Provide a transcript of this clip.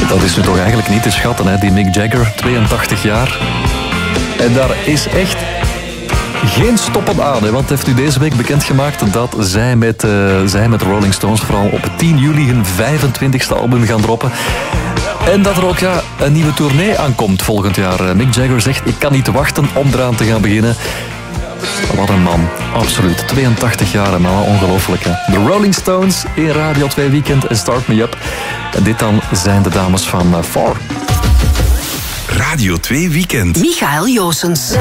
Dat is nu toch eigenlijk niet te schatten, hè? Die Mick Jagger, 82 jaar. En daar is echt geen stoppen aan, hè? Want heeft u deze week bekendgemaakt dat zij met Rolling Stones vooral op 10 juli hun 25e album gaan droppen. En dat er ook een nieuwe tournee aankomt volgend jaar. Mick Jagger zegt, ik kan niet wachten om eraan te gaan beginnen. Wat een man, absoluut. 82 jaar, man, ongelooflijk. Hè? De Rolling Stones in Radio 2 Weekend en Start Me Up. En dit dan zijn de dames van Four. Radio 2 Weekend. Michael Joosens.